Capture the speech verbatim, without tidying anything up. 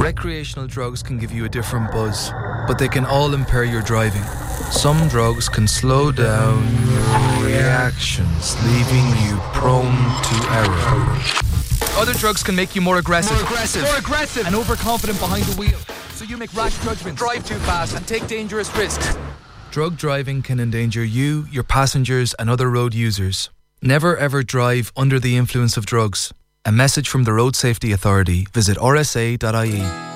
Recreational drugs can give you a different buzz, but they can all impair your driving. Some drugs can slow down your reactions, leaving you prone to error. Other drugs can make you more aggressive. More aggressive. More aggressive. And overconfident behind the wheel. So you make rash judgments, drive too fast, and take dangerous risks. Drug driving can endanger you, your passengers, and other road users. Never ever drive under the influence of drugs. A message from the Road Safety Authority. Visit r s a dot i e.